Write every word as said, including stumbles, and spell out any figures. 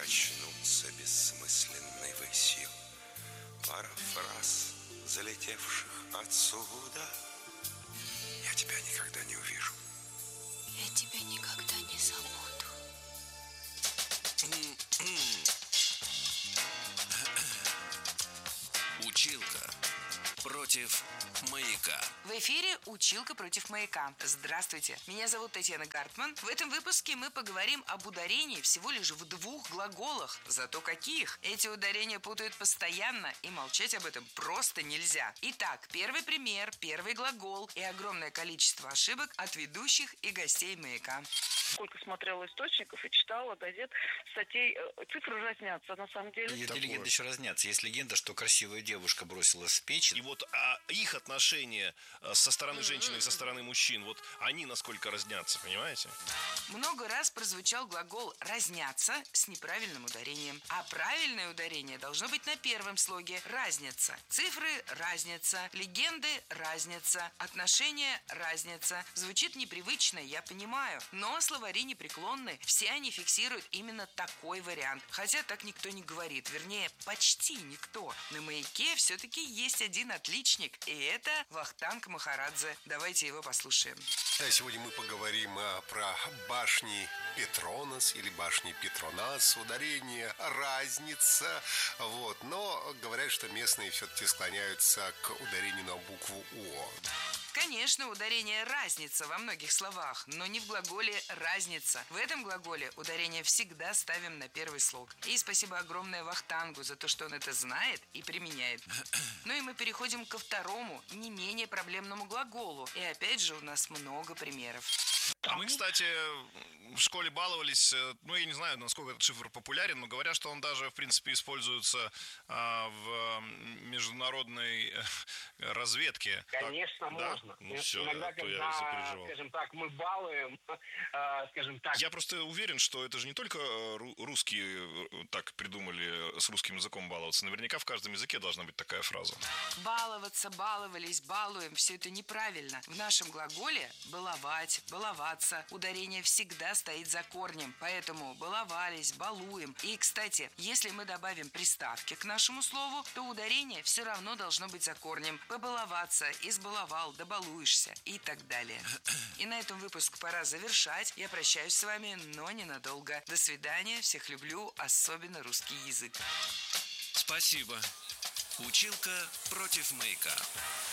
качнуться бессмысленной высью. Пара фраз, залетевших отсюда. Я тебя никогда не увижу. Я тебя никогда не забуду. Училка против маяка. В эфире «Училка против маяка». Здравствуйте, меня зовут Татьяна Гартман. В этом выпуске мы поговорим об ударении всего лишь в двух глаголах. Зато каких? Эти ударения путают постоянно, и молчать об этом просто нельзя. Итак, первый пример, первый глагол и огромное количество ошибок от ведущих и гостей маяка. Сколько смотрела источников и читала газет, статей, цифры разнятся на самом деле. И эти легенды еще разнятся. Есть легенда, что красивая девушка бросилась в печь. И вот а их отношения со стороны женщины и со стороны мужчин, вот они насколько разнятся, понимаете? Много раз прозвучал глагол «разнятся» с неправильным ударением. А правильное ударение должно быть на первом слоге «разница». Цифры «разница», легенды «разница», отношения «разница». Звучит непривычно, я понимаю, но словари непреклонны. Все они фиксируют именно такой вариант. Хотя так никто не говорит, вернее, почти никто. На маяке все-таки есть один отличник, и это Вахтанг Махарадзе. Давайте его послушаем. Да, сегодня мы поговорим а, про башни Петронас или башни Петронас, ударение разница. Вот. Но говорят, что местные все-таки склоняются к ударению на букву О. Конечно, ударение «разница» во многих словах, но не в глаголе «разница». В этом глаголе ударение всегда ставим на первый слог. И спасибо огромное Вахтангу за то, что он это знает и применяет. Ну и мы переходим ко второму, не менее проблемному глаголу. И опять же у нас много примеров. А мы, кстати, в школе баловались, ну, я не знаю, насколько этот шифр популярен, но говорят, что он даже, в принципе, используется а, в международной разведке. Конечно, так, можно. Да? Ну, все, иногда, а то когда, я запереживал. скажем так, мы балуем, э, скажем так. Я просто уверен, что это же не только русские так придумали с русским языком баловаться. Наверняка в каждом языке должна быть такая фраза. Баловаться, баловались, балуем – все это неправильно. В нашем глаголе баловать, баловаться ударение всегда стоит за корнем. Поэтому баловались, балуем. И, кстати, если мы добавим приставки к нашему слову, то ударение все равно должно быть за корнем. Побаловаться, избаловал, добалуешься и так далее. И на этом выпуск пора завершать. Я прощаюсь с вами, но ненадолго. До свидания. Всех люблю, особенно русский язык. Спасибо. Училка против маяка.